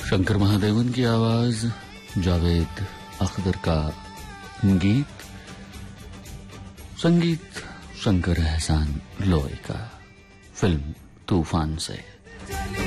शंकर महादेवन की आवाज, जावेद अख्तर का गीत, संगीत शंकर एहसान लोई का, फिल्म तूफान से।